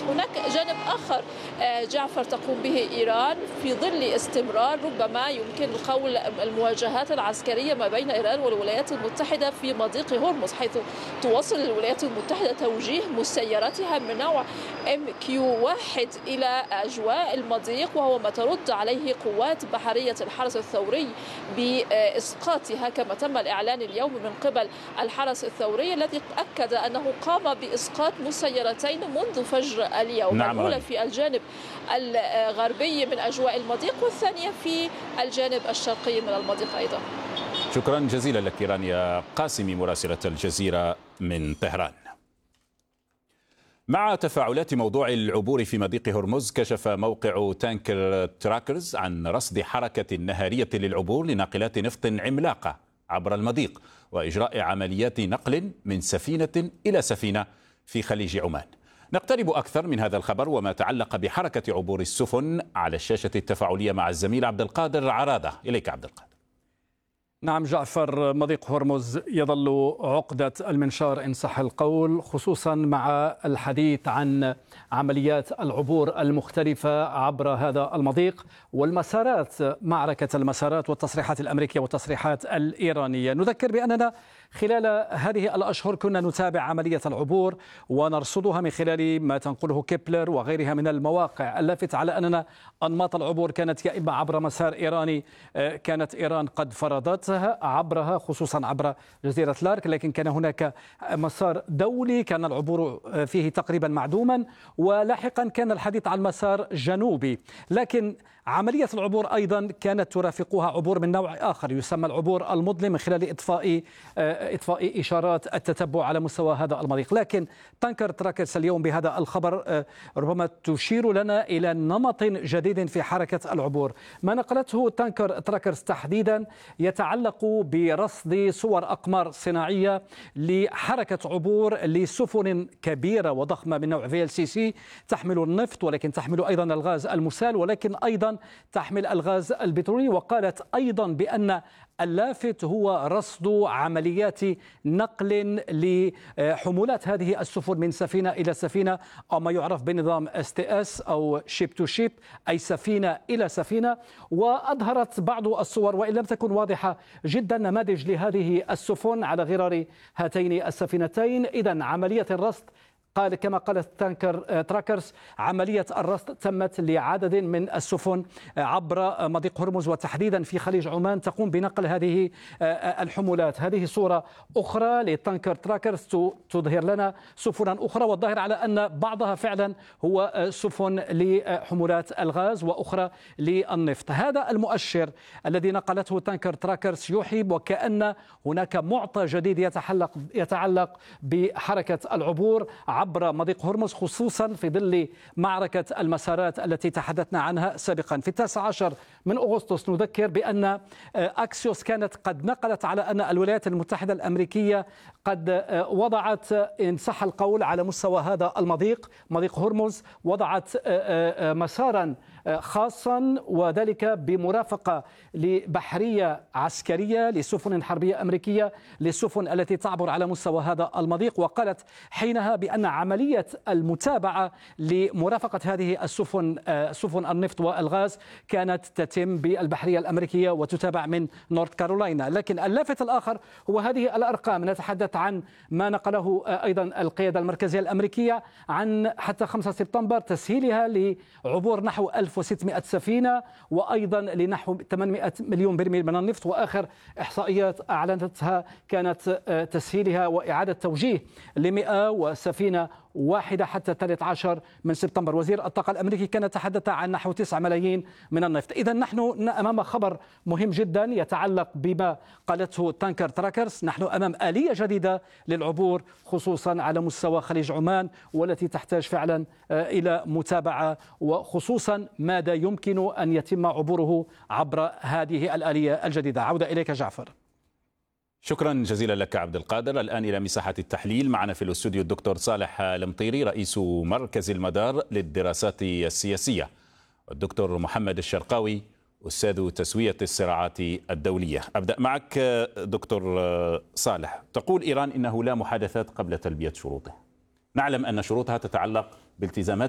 هناك جانب آخر جعفر تقوم به إيران في ظل استمرار ربما يمكن القول المواجهات العسكرية ما بين إيران والولايات المتحدة في مضيق هرمز، حيث تواصل الولايات المتحدة توجيه مسيراتها من نوع MQ-1 إلى أجواء المضيق، وهو ما ترد عليه قوات بحرية الحرس الثوري بإسقاطها، كما تم الإعلان اليوم من قبل الحرس الثوري الذي أكد أنه قام بإسقاط مسيرتين منذ فجر اليوم. نعم. الأولى في الجانب الغربي من أجواء المضيق، والثانية في الجانب الشرقي من المضيق أيضا. شكرا جزيلا لك رانيا قاسمي مراسلة الجزيرة من طهران. مع تفاعلات موضوع العبور في مضيق هرمز، كشف موقع تانكر تراكرز عن رصد حركة نهارية للعبور لناقلات نفط عملاقة عبر المضيق، وإجراء عمليات نقل من سفينة إلى سفينة في خليج عمان. نقترب أكثر من هذا الخبر وما تعلق بحركة عبور السفن على الشاشة التفاعلية مع الزميل عبد القادر عرادة. إليك عبد القادر. نعم جعفر، مضيق هرمز يظل عقدة المنشار إن صح القول، خصوصا مع الحديث عن عمليات العبور المختلفة عبر هذا المضيق والمسارات، معركة المسارات والتصريحات الأمريكية والتصريحات الإيرانية. نذكر بأننا خلال هذه الأشهر كنا نتابع عملية العبور ونرصدها من خلال ما تنقله كيبلر وغيرها من المواقع. اللافت على أننا أنماط العبور كانت يا إما عبر مسار إيراني كانت إيران قد فرضتها عبرها، خصوصا عبر جزيرة لارك، لكن كان هناك مسار دولي كان العبور فيه تقريبا معدوما، ولاحقا كان الحديث عن مسار جنوبي. لكن عملية العبور أيضا كانت ترافقها عبور من نوع آخر يسمى العبور المظلم، من خلال إطفاء إشارات التتبع على مستوى هذا المضيق. لكن تانكر تراكرز اليوم بهذا الخبر ربما تشير لنا إلى نمط جديد في حركة العبور. ما نقلته تانكر تراكرز تحديدا يتعلق برصد صور أقمار صناعية لحركة عبور لسفن كبيرة وضخمة من نوع VLCC تحمل النفط، ولكن تحمل أيضا الغاز المسال، ولكن أيضا تحمل الغاز البترولي. وقالت أيضا بأن اللافت هو رصد عمليات نقل لحمولات هذه السفن من سفينة إلى سفينة، أو ما يعرف بنظام STS أو شيب تو شيب، أي سفينة إلى سفينة. وأظهرت بعض الصور وإن لم تكن واضحة جدا نماذج لهذه السفن على غرار هاتين السفينتين. إذن عملية الرصد قال كما قالت تانكر تراكرز عملية الرصد تمت لعدد من السفن عبر مضيق هرمز وتحديدا في خليج عمان تقوم بنقل هذه الحمولات. هذه صورة أخرى لتانكر تراكرز تظهر لنا سفنا أخرى، والظاهر على أن بعضها فعلا هو سفن لحمولات الغاز وأخرى للنفط. هذا المؤشر الذي نقلته تانكر تراكرز يوحي وكأن هناك معطى جديد يتعلق بحركة العبور عبر مضيق هرمز، خصوصا في ظل معركة المسارات التي تحدثنا عنها سابقا. في 19 من أغسطس نذكر بأن أكسيوس كانت قد نقلت على أن الولايات المتحدة الأمريكية قد وضعت إن صح القول على مستوى هذا المضيق مضيق هرمز وضعت مسارا خاصا، وذلك بمرافقة لبحرية عسكرية لسفن حربية أمريكية للسفن التي تعبر على مستوى هذا المضيق. وقالت حينها بأن عملية المتابعة لمرافقة هذه السفن سفن النفط والغاز كانت تتم بالبحرية الأمريكية وتتابع من نورث كارولاينا. لكن اللافت الآخر هو هذه الأرقام. نتحدث عن ما نقله أيضا القيادة المركزية الأمريكية عن حتى 5 سبتمبر تسهيلها لعبور نحو 1600 سفينة وأيضا لنحو 800 مليون برميل من النفط. وآخر إحصائيات أعلنتها كانت تسهيلها وإعادة توجيه ل100 سفينة واحدة حتى 13 من سبتمبر. وزير الطاقة الأمريكي كان يتحدث عن نحو 9 ملايين من النفط. إذا نحن أمام خبر مهم جدا يتعلق بما قالته تانكر تراكرز. نحن أمام آلية جديدة للعبور خصوصا على مستوى خليج عمان، والتي تحتاج فعلا إلى متابعة، وخصوصا ماذا يمكن أن يتم عبوره عبر هذه الآلية الجديدة. عودة إليك جعفر. شكرا جزيلا لك عبد القادر. الآن إلى مساحة التحليل، معنا في الاستوديو الدكتور صالح المطيري رئيس مركز المدار للدراسات السياسية، والدكتور محمد الشرقاوي أستاذ تسوية الصراعات الدولية. أبدأ معك دكتور صالح. تقول إيران إنه لا محادثات قبل تلبية شروطه. نعلم أن شروطها تتعلق بالتزامات